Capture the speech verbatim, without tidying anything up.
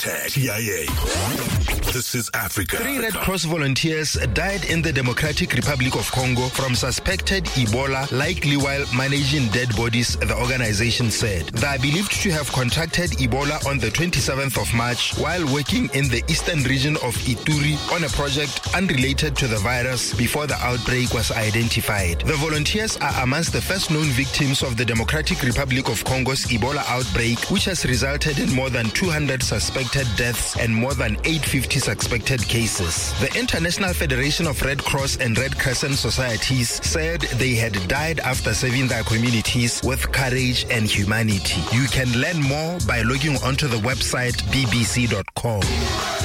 T I A. This is Africa. Three Red Cross volunteers died in the Democratic Republic of Congo from suspected Ebola, likely while managing dead bodies, the organization said. They are believed to have contracted Ebola on the twenty-seventh of March while working in the eastern region of Ituri on a project unrelated to the virus before the outbreak was identified. The volunteers are amongst the first known victims of the Democratic Republic of Congo's Ebola outbreak, which has resulted in more than two hundred suspected deaths and more than eight hundred fifty suspected cases. The International Federation of Red Cross and Red Crescent Societies said they had died after serving their communities with courage and humanity. You can learn more by logging onto the website b b c dot com.